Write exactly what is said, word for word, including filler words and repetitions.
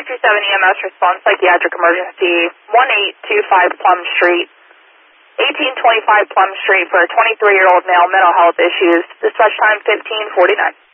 two seven E M S response psychiatric emergency, one eight two five Plum Street, eighteen twenty-five Plum Street for a twenty-three-year-old male, mental health issues. Dispatch time fifteen forty-nine.